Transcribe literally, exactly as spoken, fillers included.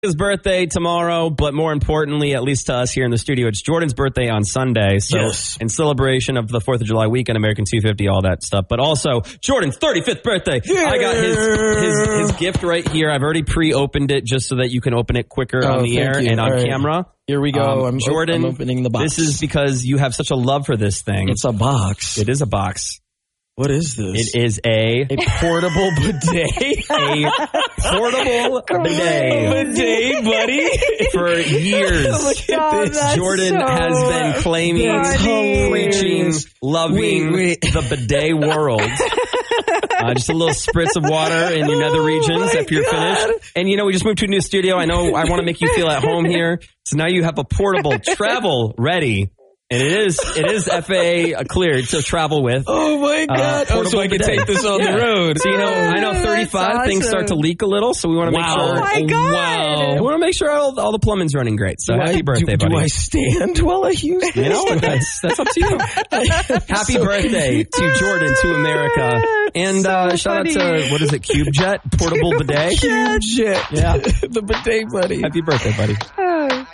His birthday tomorrow, but more importantly, at least to us here in the studio, it's Jordan's birthday on Sunday. So yes. in celebration of the fourth of July weekend, American two fifty, all that stuff. But also Jordan's thirty-fifth birthday. Yeah. I got his, his his gift right here. I've already pre-opened it just so that you can open it quicker oh, on the air you. and on right. camera. Here we go. Um, I'm, Jordan, I'm opening the box. This is because you have such a love for this thing. It's a box. It is a box. What is this? It is a, a portable bidet. a portable bidet. Bidet, buddy. For years, Look at Oh, this. that's Jordan so has been claiming, funny. preaching, loving Wait, wait. the bidet world. Uh, just a little spritz of water in your nether regions Oh if you're God. finished. And you know, we just moved to a new studio. I know I want to make you feel at home here. So now you have a portable travel ready. And it is it is F A A cleared to travel with. Oh my God! Uh, oh, so I can bidet. take this on Yeah. the road. So you know, I know That's thirty-five things start to awesome. leak a little, so we want to make Wow. sure. Oh my God. We want to make sure all, all the plumbing's running great. So Do happy I, birthday, do, buddy! Do I stand while I use this? You know, that's that's up to you. Happy So birthday to Jordan, to America, and uh, so shout funny. out to what is it, CubeJet portable bidet? Huge jet. Yeah. The bidet, buddy. Happy birthday, buddy.